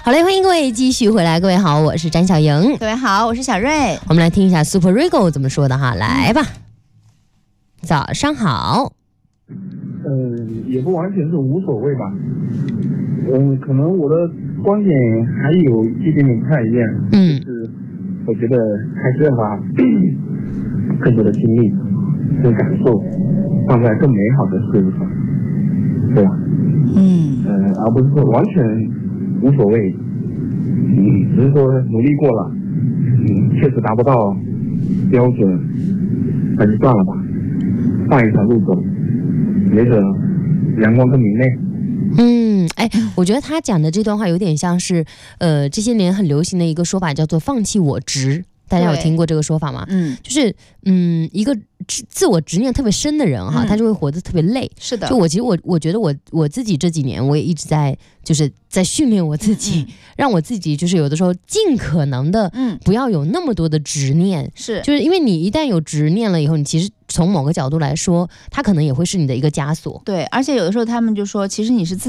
好嘞，欢迎各位继续回来。各位好，我是詹小莹。 各位好，我是小瑞。 我们来听一下 Super Rigo 怎么说的哈，来吧。早上好。 也不完全是无所谓吧。可能我的观点还有一点点不太一样。就是我觉得还是要把更多的精力跟感受放在更美好的事物上，对吧？而不是说完全无所谓。只是说努力过了，确实达不到标准，那就算了吧，换一条路走，没准阳光更明媚。 我觉得他讲的这段话有点像是这些年很流行的一个说法，叫做放弃我执。大家有听过这个说法吗？就是一个自我执念特别深的人哈，他就会活得特别累。 是的， 就我其实我觉得我自己这几年我也一直在就是在训练我自己，让我自己就是有的时候尽可能的不要有那么多的执念。就是因为你一旦有执念了以后，你其实从某个角度来说，它可能也会是你的一个枷锁。 对，而且有的时候他们就说，其实你是自己